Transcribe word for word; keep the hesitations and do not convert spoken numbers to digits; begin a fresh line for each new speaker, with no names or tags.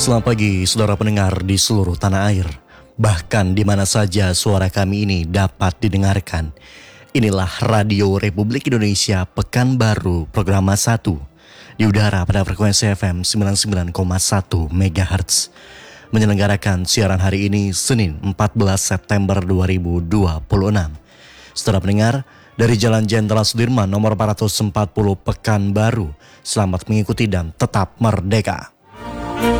Selamat pagi saudara pendengar di seluruh tanah air. Bahkan di mana saja suara kami ini dapat didengarkan. Inilah Radio Republik Indonesia Pekanbaru Programa satu. Di udara pada frekuensi F M sembilan puluh sembilan koma satu megahertz. Menyelenggarakan siaran hari ini Senin empat belas September dua ribu dua puluh enam. Saudara pendengar, dari Jalan Jenderal Sudirman nomor empat ratus empat puluh Pekanbaru, selamat mengikuti dan tetap merdeka.